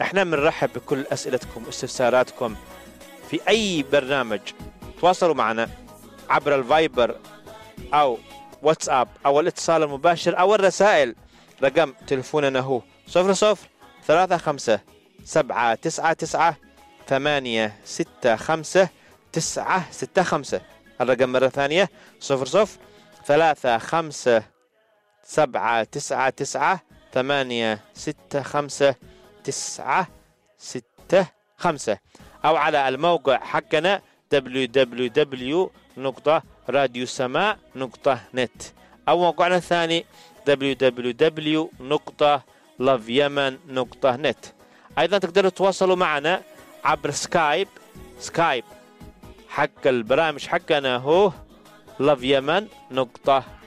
احنا بنرحب بكل أسئلتكم واستفساراتكم في أي برنامج. تواصلوا معنا عبر الفايبر أو واتساب أو الاتصال المباشر أو الرسائل. رقم تلفوننا هو 0035 799 865 965. الرقم مرة ثانية 0035 799 865 965 أو على الموقع حقنا www.radiosama.net أو موقعنا الثاني www.loveyemen.net. أيضا تقدروا تتواصلوا معنا عبر سكايب حق البرامج حقنا هو loveyemen.net.